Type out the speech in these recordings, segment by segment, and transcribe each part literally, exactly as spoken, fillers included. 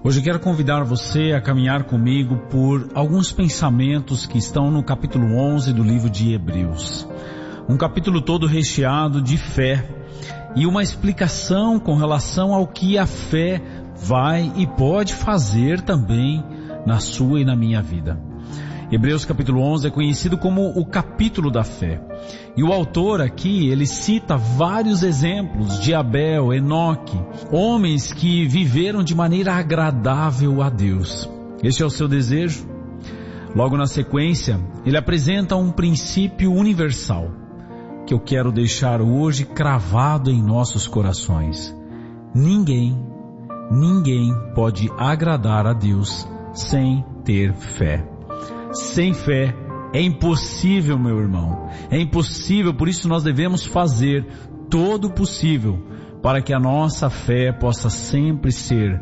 Hoje eu quero convidar você a caminhar comigo por alguns pensamentos que estão no capítulo onze do livro de Hebreus. Um capítulo todo recheado de fé e uma explicação com relação ao que a fé vai e pode fazer também na sua e na minha vida. Hebreus capítulo onze é conhecido como o capítulo da fé. E o autor aqui, ele cita vários exemplos de Abel, Enoque, homens que viveram de maneira agradável a Deus. Este é o seu desejo? Logo na sequência, ele apresenta um princípio universal, que eu quero deixar hoje cravado em nossos corações. Ninguém, ninguém pode agradar a Deus sem ter fé. Sem fé é impossível, meu irmão. É impossível, por isso nós devemos fazer todo o possível para que a nossa fé possa sempre ser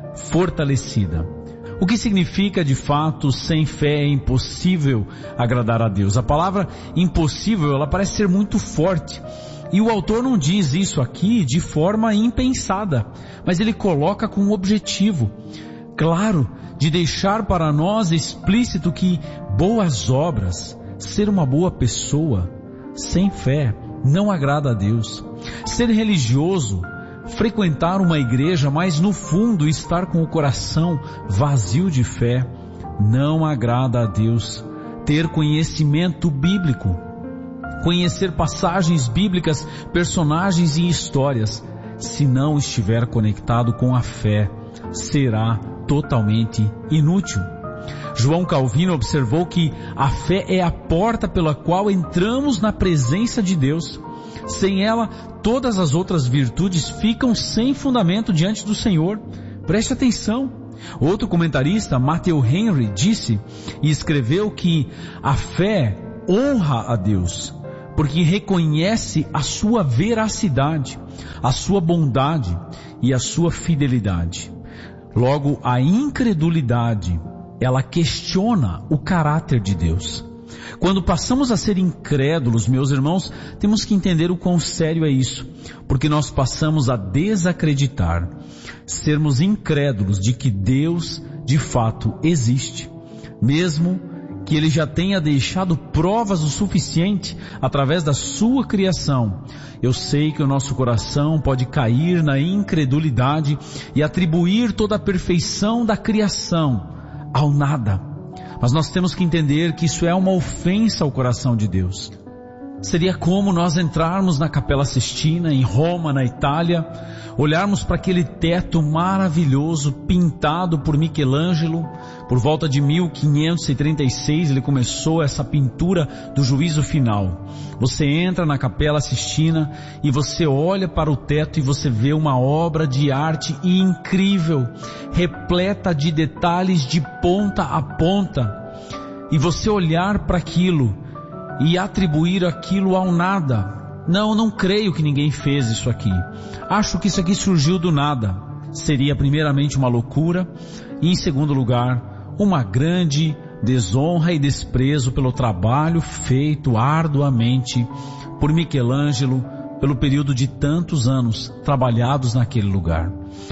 fortalecida. O que significa, de fato, sem fé é impossível agradar a Deus? A palavra impossível, ela parece ser muito forte. E o autor não diz isso aqui de forma impensada, mas ele coloca com um objetivo claro de deixar para nós explícito que boas obras, ser uma boa pessoa, sem fé, não agrada a Deus. Ser religioso, frequentar uma igreja, mas no fundo estar com o coração vazio de fé, não agrada a Deus. Ter conhecimento bíblico, conhecer passagens bíblicas, personagens e histórias, se não estiver conectado com a fé, será totalmente inútil. João Calvino observou que a fé é a porta pela qual entramos na presença de Deus. Sem ela, todas as outras virtudes ficam sem fundamento diante do Senhor. Preste atenção. Outro comentarista, Matthew Henry, disse e escreveu que a fé honra a Deus, porque reconhece a sua veracidade, a sua bondade e a sua fidelidade. Logo, a incredulidade, ela questiona o caráter de Deus. Quando passamos a ser incrédulos, meus irmãos, temos que entender o quão sério é isso, porque nós passamos a desacreditar, sermos incrédulos de que Deus, de fato, existe, mesmo que Ele já tenha deixado provas o suficiente através da sua criação. Eu sei que o nosso coração pode cair na incredulidade e atribuir toda a perfeição da criação ao nada. Mas nós temos que entender que isso é uma ofensa ao coração de Deus. Seria como nós entrarmos na Capela Sistina, em Roma, na Itália, olharmos para aquele teto maravilhoso pintado por Michelangelo. Por volta de mil quinhentos e trinta e seis ele começou essa pintura do juízo final. Você entra na Capela Sistina e você olha para o teto e você vê uma obra de arte incrível, repleta de detalhes de ponta a ponta. E você olhar para aquilo e atribuir aquilo ao nada. Não, não creio que ninguém fez isso aqui. Acho que isso aqui surgiu do nada. Seria primeiramente uma loucura e, em segundo lugar, uma grande desonra e desprezo pelo trabalho feito arduamente por Michelangelo pelo período de tantos anos trabalhados naquele lugar.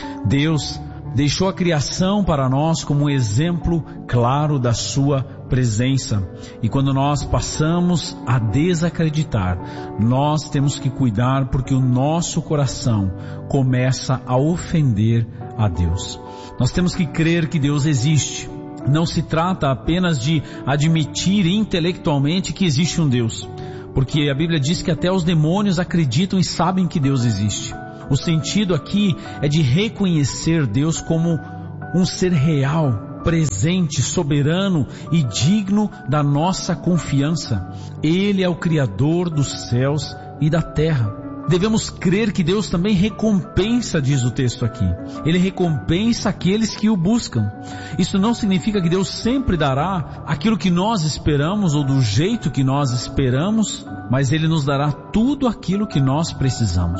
Deus deixou a criação para nós como um exemplo claro da sua presença. E quando nós passamos a desacreditar, nós temos que cuidar, porque o nosso coração começa a ofender a Deus. Nós temos que crer que Deus existe. Não se trata apenas de admitir intelectualmente que existe um Deus, porque a Bíblia diz que até os demônios acreditam e sabem que Deus existe. O sentido aqui é de reconhecer Deus como um ser real, presente, soberano e digno da nossa confiança. Ele é o Criador dos céus e da terra. Devemos crer que Deus também recompensa, diz o texto aqui. Ele recompensa aqueles que o buscam. Isso não significa que Deus sempre dará aquilo que nós esperamos ou do jeito que nós esperamos, mas Ele nos dará tudo aquilo que nós precisamos.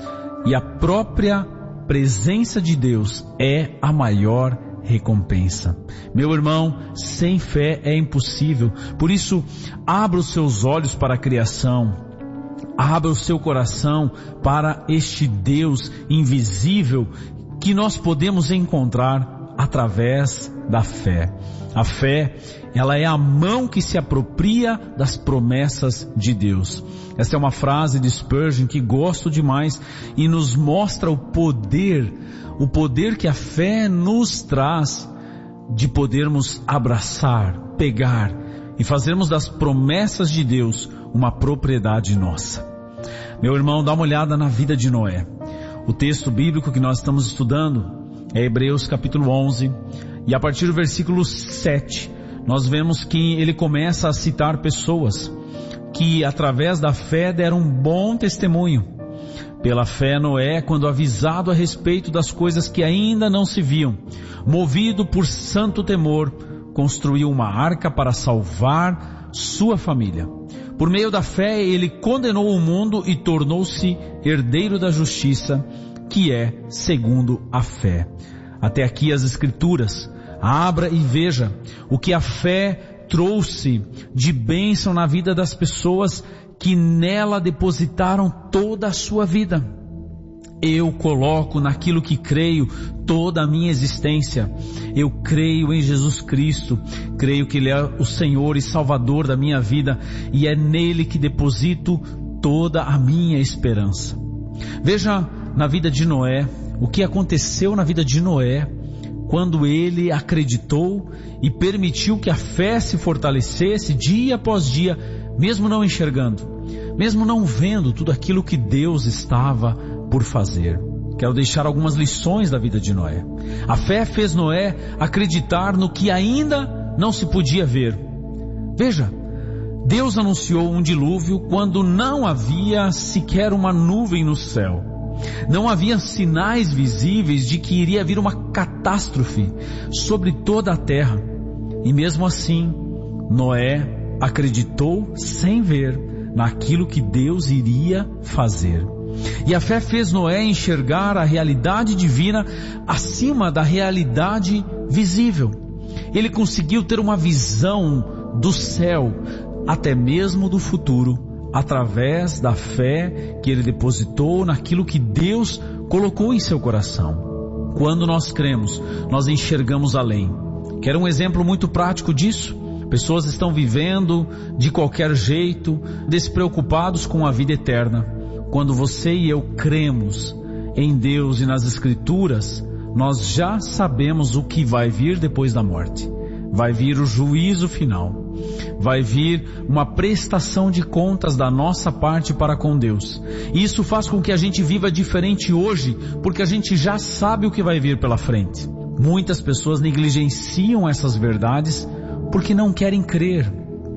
E a própria presença de Deus é a maior recompensa. Meu irmão, sem fé é impossível. Por isso, abra os seus olhos para a criação. Abra o seu coração para este Deus invisível que nós podemos encontrar através da fé. A fé, ela é a mão que se apropria das promessas de Deus. Essa é uma frase de Spurgeon que gosto demais e nos mostra o poder, o poder que a fé nos traz de podermos abraçar, pegar e fazermos das promessas de Deus uma propriedade nossa. Meu irmão, dá uma olhada na vida de Noé. O texto bíblico que nós estamos estudando é Hebreus capítulo onze, e a partir do versículo sete, nós vemos que ele começa a citar pessoas que através da fé deram um bom testemunho. Pela fé, Noé, quando avisado a respeito das coisas que ainda não se viam, movido por santo temor, construiu uma arca para salvar sua família. Por meio da fé, ele condenou o mundo e tornou-se herdeiro da justiça, que é segundo a fé. Até aqui as Escrituras. Abra e veja o que a fé trouxe de bênção na vida das pessoas que nela depositaram toda a sua vida. Eu coloco naquilo que creio toda a minha existência. Eu creio em Jesus Cristo, creio que Ele é o Senhor e Salvador da minha vida, e é nele que deposito toda a minha esperança. Veja na vida de Noé, o que aconteceu na vida de Noé, quando ele acreditou e permitiu que a fé se fortalecesse dia após dia, mesmo não enxergando, mesmo não vendo tudo aquilo que Deus estava por fazer. Quero deixar algumas lições da vida de Noé. A fé fez Noé acreditar no que ainda não se podia ver. Veja, Deus anunciou um dilúvio quando não havia sequer uma nuvem no céu. Não havia sinais visíveis de que iria vir uma catástrofe sobre toda a terra. E mesmo assim, Noé acreditou sem ver naquilo que Deus iria fazer. E a fé fez Noé enxergar a realidade divina acima da realidade visível. Ele conseguiu ter uma visão do céu, até mesmo do futuro, através da fé que ele depositou naquilo que Deus colocou em seu coração. Quando nós cremos, nós enxergamos além. Quer um exemplo muito prático disso? Pessoas estão vivendo de qualquer jeito, despreocupados com a vida eterna. Quando você e eu cremos em Deus e nas Escrituras, nós já sabemos o que vai vir depois da morte. Vai vir o juízo final. Vai vir uma prestação de contas da nossa parte para com Deus. E isso faz com que a gente viva diferente hoje, porque a gente já sabe o que vai vir pela frente. Muitas pessoas negligenciam essas verdades porque não querem crer.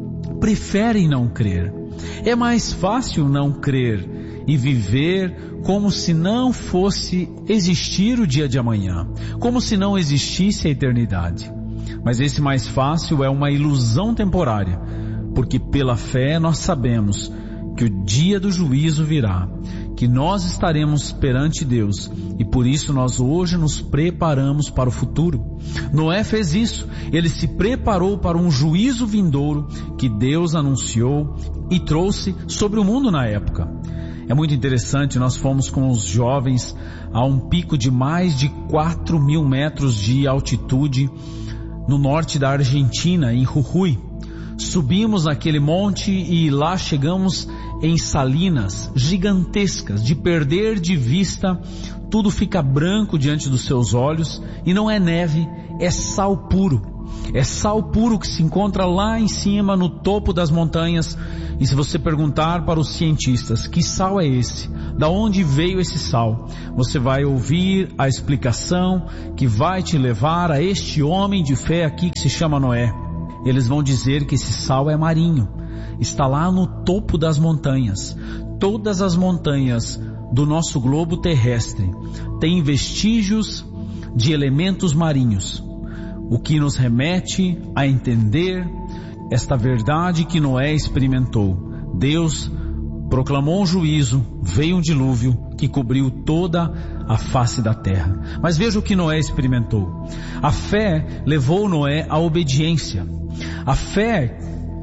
Preferem não crer. É mais fácil não crer e viver como se não fosse existir o dia de amanhã, como se não existisse a eternidade. Mas esse mais fácil é uma ilusão temporária, porque pela fé nós sabemos que o dia do juízo virá, que nós estaremos perante Deus, e por isso nós hoje nos preparamos para o futuro. Noé fez isso, ele se preparou para um juízo vindouro que Deus anunciou e trouxe sobre o mundo na época. É muito interessante, nós fomos com os jovens a um pico de mais de quatro mil metros de altitude no norte da Argentina, em Jujuy. Subimos naquele monte e lá chegamos em salinas gigantescas, de perder de vista, tudo fica branco diante dos seus olhos, e não é neve, é sal puro. É sal puro que se encontra lá em cima, no topo das montanhas. E se você perguntar para os cientistas, que sal é esse? Da onde veio esse sal? Você vai ouvir a explicação que vai te levar a este homem de fé aqui que se chama Noé. Eles vão dizer que esse sal é marinho. Está lá no topo das montanhas. Todas as montanhas do nosso globo terrestre têm vestígios de elementos marinhos, o que nos remete a entender esta verdade que Noé experimentou. Deus proclamou um juízo, veio um dilúvio que cobriu toda a face da terra. Mas veja o que Noé experimentou. A fé levou Noé à obediência. A fé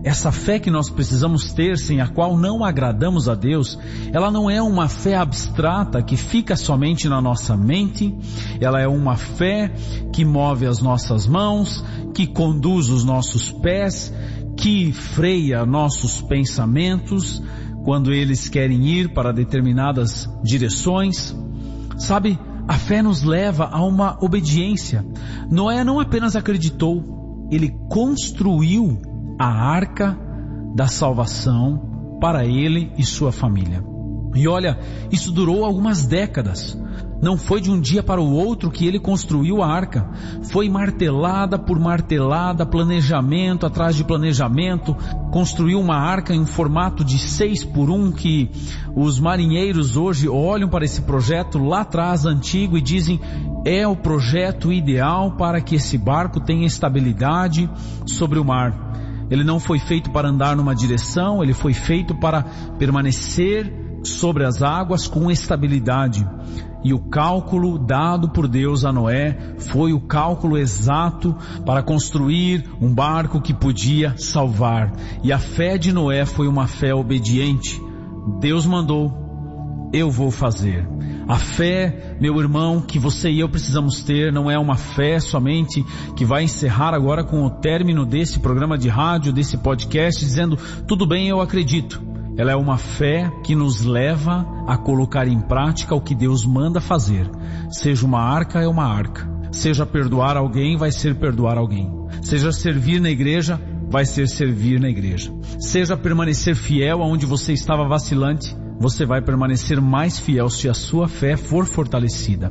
essa fé que nós precisamos ter, sem a qual não agradamos a Deus, ela não é uma fé abstrata que fica somente na nossa mente, ela é uma fé que move as nossas mãos, que conduz os nossos pés, que freia nossos pensamentos quando eles querem ir para determinadas direções. Sabe, a fé nos leva a uma obediência. Noé não apenas acreditou, ele construiu a arca da salvação para ele e sua família. E olha, isso durou algumas décadas. Não foi de um dia para o outro que ele construiu a arca. Foi martelada por martelada, planejamento atrás de planejamento. Construiu uma arca em formato de seis por um que os marinheiros hoje olham para esse projeto lá atrás, antigo, e dizem: é o projeto ideal para que esse barco tenha estabilidade sobre o mar. Ele não foi feito para andar numa direção, ele foi feito para permanecer sobre as águas com estabilidade. E o cálculo dado por Deus a Noé foi o cálculo exato para construir um barco que podia salvar. E a fé de Noé foi uma fé obediente. Deus mandou, eu vou fazer. A fé, meu irmão, que você e eu precisamos ter, não é uma fé somente que vai encerrar agora com o término desse programa de rádio, desse podcast, dizendo: tudo bem, eu acredito. Ela é uma fé que nos leva a colocar em prática o que Deus manda fazer. Seja uma arca, é uma arca. Seja perdoar alguém, vai ser perdoar alguém. Seja servir na igreja, vai ser servir na igreja. Seja permanecer fiel aonde você estava vacilante, você vai permanecer mais fiel se a sua fé for fortalecida.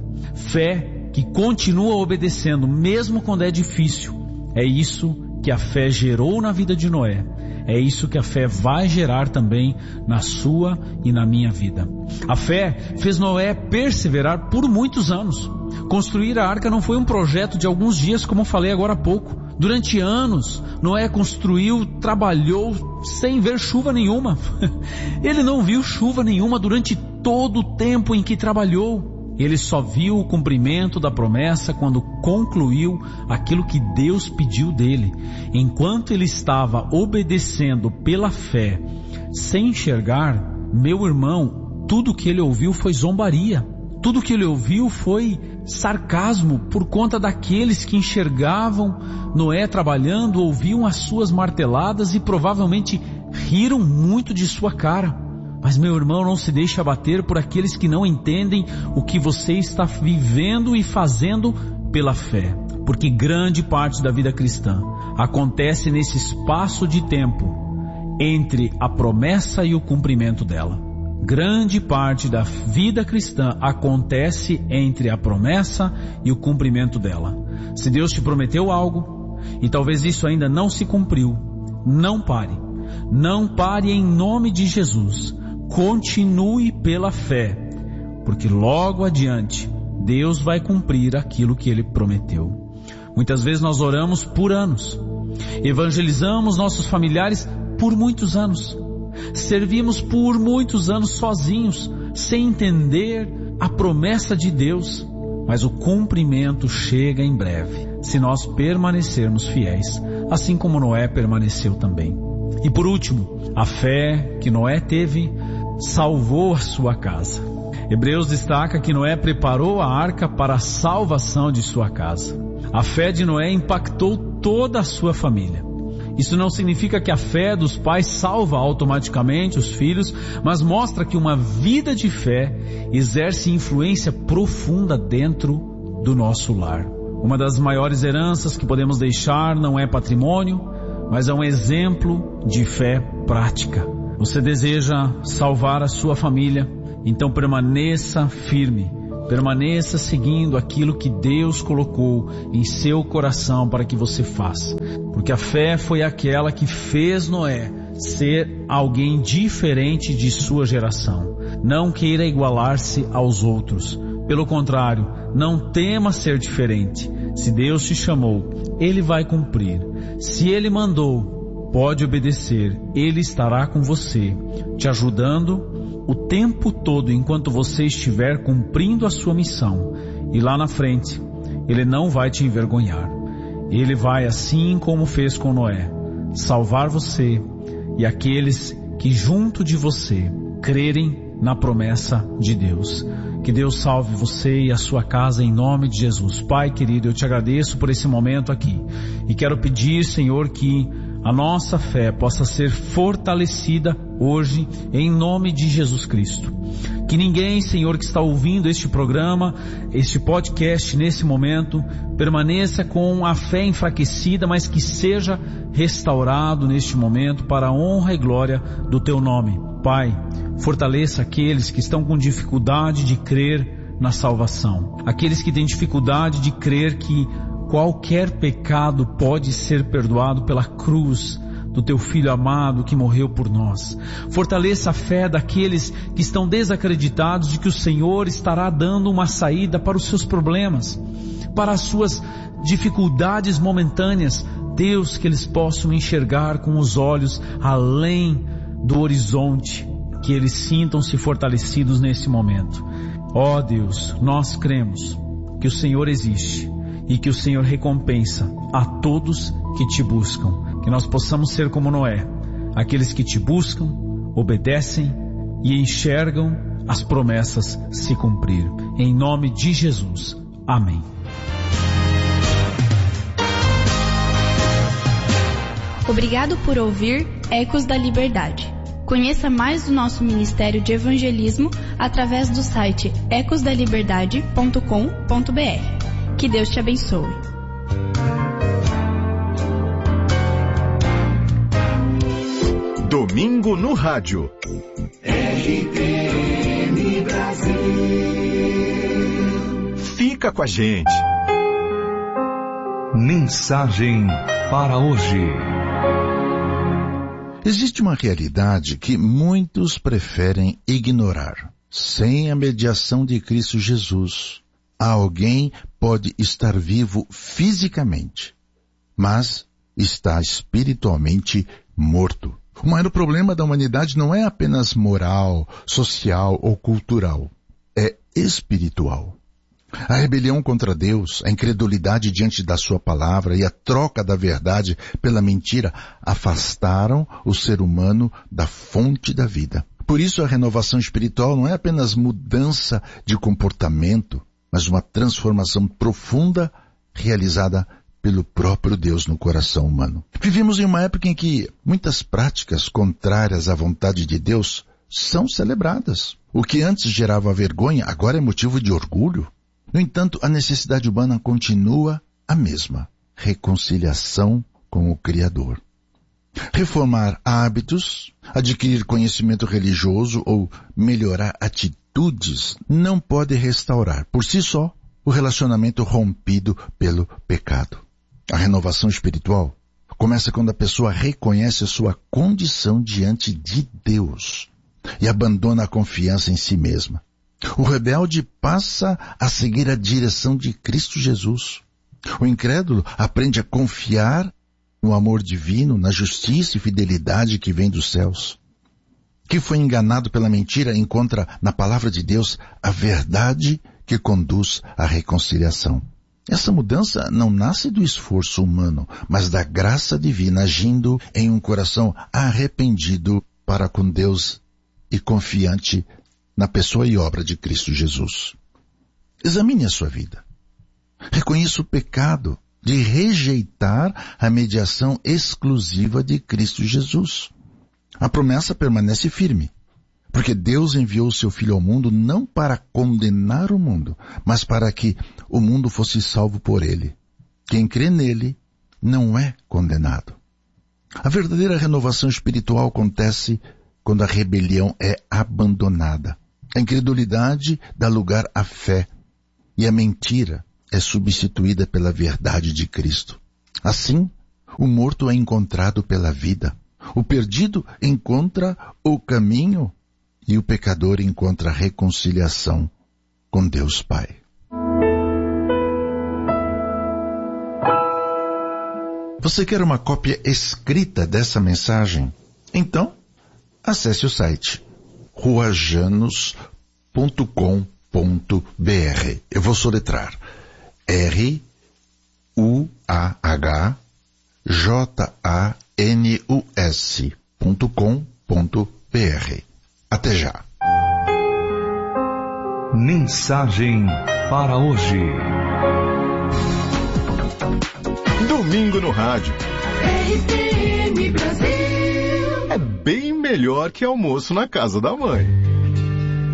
Fé que continua obedecendo mesmo quando é difícil. É isso que a fé gerou na vida de Noé. É isso que a fé vai gerar também na sua e na minha vida. A fé fez Noé perseverar por muitos anos. Construir a arca não foi um projeto de alguns dias, como falei agora há pouco. Durante anos, Noé construiu, trabalhou sem ver chuva nenhuma. Ele não viu chuva nenhuma durante todo o tempo em que trabalhou. Ele só viu o cumprimento da promessa quando concluiu aquilo que Deus pediu dele. Enquanto ele estava obedecendo pela fé, sem enxergar, meu irmão, tudo que ele ouviu foi zombaria. Tudo que ele ouviu foi sarcasmo por conta daqueles que enxergavam Noé trabalhando, ouviam as suas marteladas e provavelmente riram muito de sua cara. Mas, meu irmão, não se deixe abater por aqueles que não entendem o que você está vivendo e fazendo pela fé. Porque grande parte da vida cristã acontece nesse espaço de tempo entre a promessa e o cumprimento dela. Grande parte da vida cristã acontece entre a promessa e o cumprimento dela. Se Deus te prometeu algo, e talvez isso ainda não se cumpriu, não pare. Não pare em nome de Jesus. Continue pela fé, porque logo adiante Deus vai cumprir aquilo que Ele prometeu. Muitas vezes nós oramos por anos, evangelizamos nossos familiares por muitos anos, servimos por muitos anos sozinhos, sem entender a promessa de Deus, mas o cumprimento chega em breve, se nós permanecermos fiéis, assim como Noé permaneceu também. E por último, a fé que Noé teve salvou a sua casa. Hebreus destaca que Noé preparou a arca para a salvação de sua casa. A fé de Noé impactou toda a sua família. Isso não significa que a fé dos pais salva automaticamente os filhos, mas mostra que uma vida de fé exerce influência profunda dentro do nosso lar. Uma das maiores heranças que podemos deixar não é patrimônio, mas é um exemplo de fé prática. Você deseja salvar a sua família? Então permaneça firme, permaneça seguindo aquilo que Deus colocou em seu coração para que você faça. Porque a fé foi aquela que fez Noé ser alguém diferente de sua geração. Não queira igualar-se aos outros. Pelo contrário, não tema ser diferente. Se Deus te chamou, Ele vai cumprir. Se Ele mandou, pode obedecer, Ele estará com você, te ajudando o tempo todo enquanto você estiver cumprindo a sua missão. E lá na frente, Ele não vai te envergonhar. Ele vai, assim como fez com Noé, salvar você e aqueles que junto de você crerem na promessa de Deus. Que Deus salve você e a sua casa em nome de Jesus. Pai querido, eu te agradeço por esse momento aqui e quero pedir, Senhor, que a nossa fé possa ser fortalecida hoje em nome de Jesus Cristo. Que ninguém, Senhor, que está ouvindo este programa, este podcast nesse momento, permaneça com a fé enfraquecida, mas que seja restaurado neste momento para a honra e glória do Teu nome. Pai, fortaleça aqueles que estão com dificuldade de crer na salvação. Aqueles que têm dificuldade de crer que qualquer pecado pode ser perdoado pela cruz do Teu Filho amado que morreu por nós. Fortaleça a fé daqueles que estão desacreditados de que o Senhor estará dando uma saída para os seus problemas, para as suas dificuldades momentâneas. Deus, que eles possam enxergar com os olhos além do horizonte, que eles sintam-se fortalecidos nesse momento. Ó Deus, nós cremos que o Senhor existe e que o Senhor recompensa a todos que te buscam. Que nós possamos ser como Noé, aqueles que te buscam, obedecem e enxergam as promessas se cumprir. Em nome de Jesus. Amém. Obrigado por ouvir Ecos da Liberdade. Conheça mais do nosso Ministério de Evangelismo através do site ecos da liberdade ponto com ponto b r. Que Deus te abençoe. Domingo no Rádio. R T M Brasil. Fica com a gente. Mensagem para hoje. Existe uma realidade que muitos preferem ignorar. Sem a mediação de Cristo Jesus, alguém pode estar vivo fisicamente, mas está espiritualmente morto. O maior problema da humanidade não é apenas moral, social ou cultural. É espiritual. A rebelião contra Deus, a incredulidade diante da sua palavra e a troca da verdade pela mentira afastaram o ser humano da fonte da vida. Por isso a renovação espiritual não é apenas mudança de comportamento, mas uma transformação profunda realizada pelo próprio Deus no coração humano. Vivemos em uma época em que muitas práticas contrárias à vontade de Deus são celebradas. O que antes gerava vergonha, agora é motivo de orgulho. No entanto, a necessidade humana continua a mesma: reconciliação com o Criador. Reformar hábitos, adquirir conhecimento religioso ou melhorar atitudes não pode restaurar, por si só, o relacionamento rompido pelo pecado. A renovação espiritual começa quando a pessoa reconhece a sua condição diante de Deus e abandona a confiança em si mesma. O rebelde passa a seguir a direção de Cristo Jesus. O incrédulo aprende a confiar no amor divino, na justiça e fidelidade que vem dos céus. Que foi enganado pela mentira encontra na palavra de Deus a verdade que conduz à reconciliação. Essa mudança não nasce do esforço humano, mas da graça divina agindo em um coração arrependido para com Deus e confiante na pessoa e obra de Cristo Jesus. Examine a sua vida. Reconheça o pecado de rejeitar a mediação exclusiva de Cristo Jesus. A promessa permanece firme, porque Deus enviou o seu Filho ao mundo não para condenar o mundo, mas para que o mundo fosse salvo por ele. Quem crê nele não é condenado. A verdadeira renovação espiritual acontece quando a rebelião é abandonada. A incredulidade dá lugar à fé e a mentira é substituída pela verdade de Cristo. Assim, o morto é encontrado pela vida, o perdido encontra o caminho e o pecador encontra a reconciliação com Deus Pai. Você quer uma cópia escrita dessa mensagem? Então, acesse o site ruajanos ponto com ponto b r. Eu vou soletrar R U A H J A nus ponto com ponto br. Até já. Mensagem para hoje. Domingo no rádio. R T M Brasil. É bem melhor que almoço na casa da mãe.